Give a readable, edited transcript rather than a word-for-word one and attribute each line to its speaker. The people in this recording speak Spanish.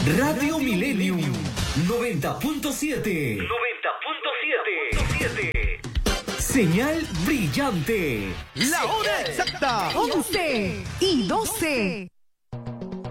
Speaker 1: Radio Millennium 90.7. 90.7. Señal brillante.
Speaker 2: La hora exacta.
Speaker 3: 11:12.